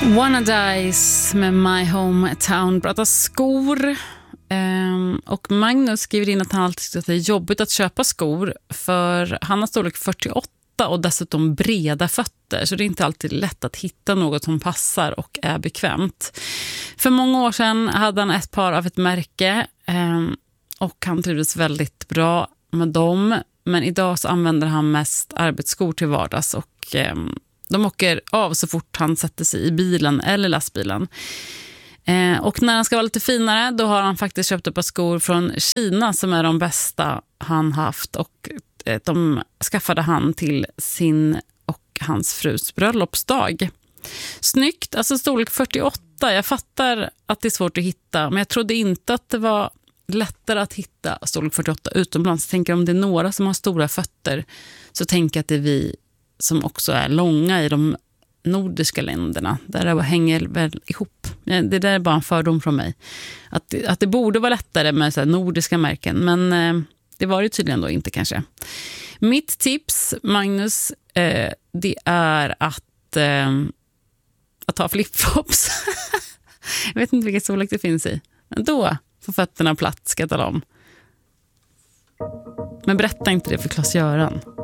Wannadies med My Hometown pratar skor. Och Magnus skriver in att han alltid tycker att det är jobbigt att köpa skor, för han har storlek 48 och dessutom breda fötter, så det är inte alltid lätt att hitta något som passar och är bekvämt. För många år sedan hade han ett par av ett märke och han trivdes väldigt bra med dem, men idag så använder han mest arbetsskor till vardags och de åker av så fort han sätter sig i bilen eller lastbilen. Och när han ska vara lite finare, då har han faktiskt köpt ett par skor från Kina som är de bästa han haft, och de skaffade han till sin och hans frus bröllopsdag. Snyggt, alltså storlek 48. Jag fattar att det är svårt att hitta, men jag trodde inte att det var lättare att hitta storlek 48 utomlands. Jag tänker om det är några som har stora fötter, så tänker jag att det är vi som också är långa i de nordiska länderna. Där det hänger väl ihop. Det där är bara en fördom från mig. Att det borde vara lättare med så här nordiska märken, men det var det tydligen då inte kanske. Mitt tips, Magnus, det är att ha flipflops. Jag vet inte vilken storlek det finns i. Men då får fötterna plats, ska jag tala om. Men berätta inte det för Claes-Göran.